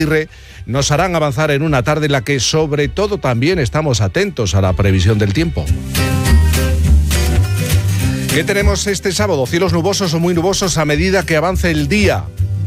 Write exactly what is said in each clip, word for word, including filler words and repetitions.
nos harán avanzar en una tarde en la que sobre todo también estamos atentos a la previsión del tiempo. ¿Qué tenemos este sábado? Cielos nubosos o muy nubosos a medida que avance el día.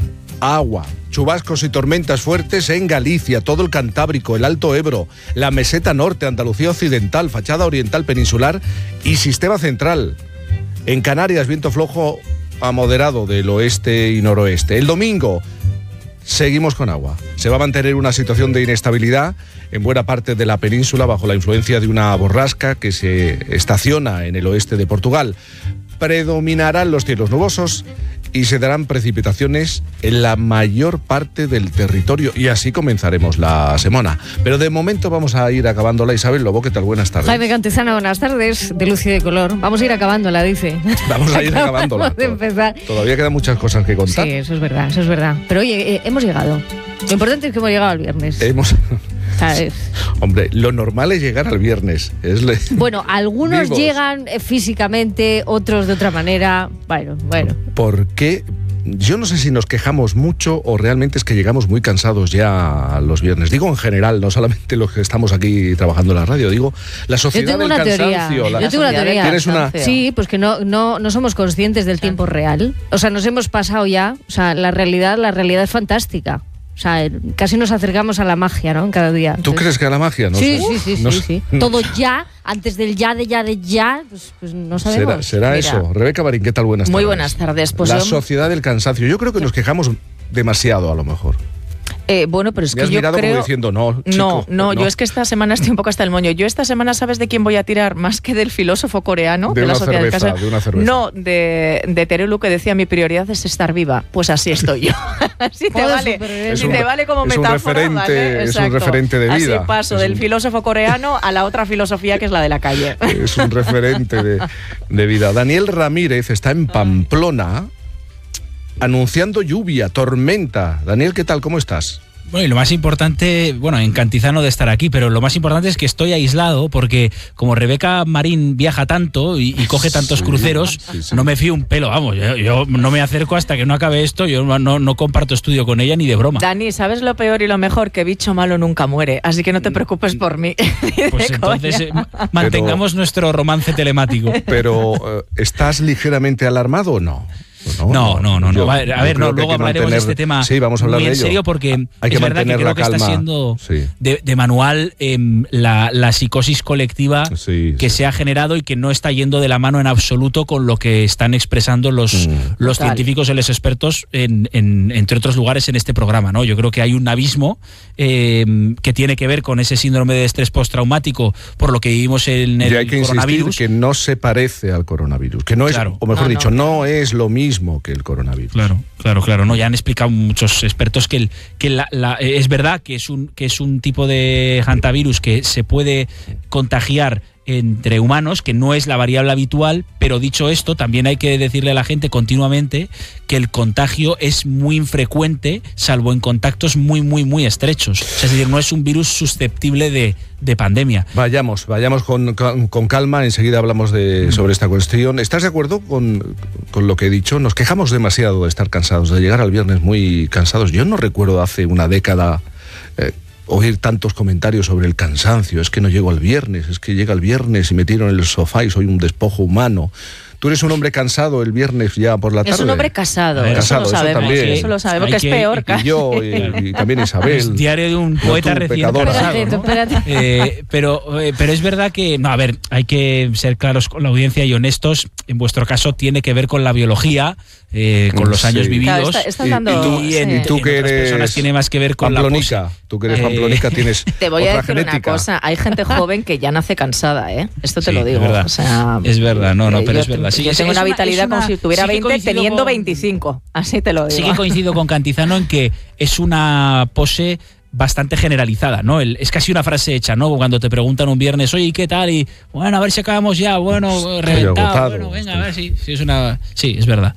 Agua, chubascos y tormentas fuertes en Galicia, todo el Cantábrico, el Alto Ebro, la meseta norte, Andalucía occidental, fachada oriental peninsular y sistema central. En Canarias, viento flojo a moderado del oeste y noroeste. El domingo seguimos con agua. Se va a mantener una situación de inestabilidad en buena parte de la península bajo la influencia de una borrasca que se estaciona en el oeste de Portugal. Predominarán los cielos nubosos y se darán precipitaciones en la mayor parte del territorio y así comenzaremos la semana. Pero de momento vamos a ir acabándola. Isabel Lobo, ¿qué tal? Buenas tardes. Jaime Cantizano, buenas tardes, de luz y de color. Vamos a ir acabándola, dice. Vamos a ir acabándola. De empezar. Todavía quedan muchas cosas que contar. Sí, eso es verdad, eso es verdad. Pero oye, eh, hemos llegado. Lo importante es que hemos llegado al viernes. Hemos... ¿Sabes? Hombre, lo normal es llegar al viernes. Es le... Bueno, algunos Vivos. llegan eh, físicamente, otros de otra manera. Bueno, bueno. ¿Por qué? Yo no sé si nos quejamos mucho o realmente es que llegamos muy cansados ya los viernes. Digo en general, no solamente los que estamos aquí trabajando en la radio. Digo, la sociedad Yo tengo del una cansancio. teoría. La... Yo tengo una teoría. ¿Tienes una? Sí, pues que no, no, no somos conscientes del tiempo real. O sea, nos hemos pasado ya. O sea, la realidad, la realidad es fantástica. O sea, casi nos acercamos a la magia, ¿no? Cada día. ¿Tú Entonces, crees que a la magia? No sí, sé. sí, sí, no sí, sé. sí. Todo ya, antes del ya, de ya, de ya, pues, pues no sabemos. Será, será Mira. eso. Rebeca Marín, ¿qué tal? Buenas tardes. Muy buenas tardes. Pues la yo... sociedad del cansancio. Yo creo que nos quejamos demasiado, a lo mejor. Eh, bueno, pero es Me que has yo mirado creo... como diciendo, no, chico, no, no, no. yo es que esta semana estoy un poco hasta el moño. Yo esta semana, ¿sabes de quién voy a tirar? Más que del filósofo coreano. De, de una la sociedad del cerveza, caso. de una cerveza. No, de, de Terelu, que decía, mi prioridad es estar viva. Pues así estoy yo. Así te Joder, vale. superviviente. Si te vale como es un metáfora, referente, ¿vale? es un Exacto. referente de vida. Así paso Es del un- filósofo coreano a la otra filosofía que es la de la calle. Es un referente de, de vida. Daniel Ramírez está en Pamplona anunciando lluvia, tormenta. Daniel, ¿qué tal? ¿Cómo estás? Bueno, y lo más importante, bueno, encantizano de estar aquí, pero lo más importante es que estoy aislado porque como Rebeca Marín viaja tanto y, y coge tantos Sí, cruceros, sí, sí. no me fío un pelo, vamos, yo, yo no me acerco hasta que no acabe esto, yo no, no, no comparto estudio con ella ni de broma. Dani, ¿sabes lo peor y lo mejor? Que bicho malo nunca muere. Así que no te preocupes por mí. Pues De entonces coña. eh, mantengamos nuestro romance telemático. Pero, eh, ¿estás ligeramente alarmado o no? No, no, no, no. Yo- A ver, a yo ver, creo no, que hay luego que hablaremos de mantener- este tema Sí, vamos a hablar muy de en ello. serio porque Hay que es verdad que mantener creo la que está calma. siendo Sí. de, de manual em, la, la psicosis colectiva Sí, que sí. se ha generado y que no está yendo de la mano en absoluto con lo que están expresando los, Mm. los Total. científicos y los expertos, en, en- entre otros lugares, en este programa, ¿no? Yo creo que hay un abismo em, que tiene que ver con ese síndrome de estrés postraumático por lo que vivimos en el Y hay que insistir coronavirus. que no se parece al coronavirus, que no es, Claro. o mejor No, dicho, no. no es lo mismo que el coronavirus. Claro, claro, claro. No, ya han explicado muchos expertos que, el, que la, la- eh, es verdad que es un que es un tipo de hantavirus que se puede contagiar entre humanos, que no es la variable habitual, pero dicho esto, también hay que decirle a la gente continuamente que el contagio es muy infrecuente, salvo en contactos muy, muy, muy estrechos. O sea, es decir, no es un virus susceptible de, de pandemia. Vayamos, vayamos con, con, con calma, enseguida hablamos de, sobre esta cuestión. ¿Estás de acuerdo con, con lo que he dicho? Nos quejamos demasiado de estar cansados, de llegar al viernes muy cansados. Yo no recuerdo hace una década eh, oír tantos comentarios sobre el cansancio. Es que no llego al viernes, es que llega el viernes y me tiro en el sofá y soy un despojo humano. ¿Tú eres un hombre cansado el viernes ya por la tarde? Es un hombre casado, A ver, eso casado, lo eso sabemos, también. eso lo sabemos, Hay que es que- peor. y Y casi. yo, y, y también Isabel. Es diario de un No poeta tú, recién pecadora. casado, ¿no? Espérate, espérate. Eh, pero, eh, pero es verdad que, no, a ver, hay que ser claros con la audiencia y honestos. En vuestro caso tiene que ver con la biología, eh, con los Sí. años vividos. Claro, está- estás Y- dando- y tú, sí. en, y tú en que otras eres personas tiene más que ver con pamplonica, la pose. tú que eres Eh, pamplonica tienes Te voy a otra decir genética. una cosa, hay gente joven que ya nace cansada, ¿eh? Esto te Sí, lo es digo. verdad. O sea, Es verdad, no, no, eh, pero yo, es verdad. Sí, yo es- tengo es una una- vitalidad es una- como si tuviera sí que veinte coincido teniendo con- veinticinco, así te lo digo. Sí que coincido con Cantizano en que es una pose bastante generalizada, ¿no? El- es casi una frase hecha, ¿no? Cuando te preguntan un viernes, oye, ¿qué tal? Y bueno, a ver si acabamos ya, bueno, reventado, agotado, bueno, venga, estoy- a ver si, si es una... Sí, es verdad.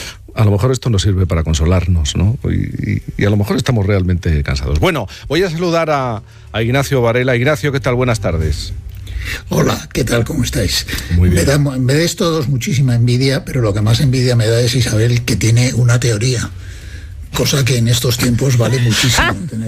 A lo mejor esto nos sirve para consolarnos, ¿no? Y, y- y a lo mejor estamos realmente cansados. Bueno, voy a saludar a, a Ignacio Varela. Ignacio, ¿qué tal? Buenas tardes. Hola, ¿qué tal? ¿Cómo estáis? Muy bien. Me, da, me dais todos muchísima envidia, pero lo que más envidia me da es Isabel, que tiene una teoría, cosa que en estos tiempos vale muchísimo. Tener